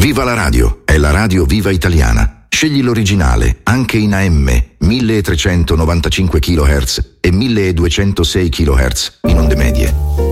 Viva la radio, è la radio viva italiana. Scegli l'originale, anche in AM, 1395 kHz e 1206 kHz in onde medie.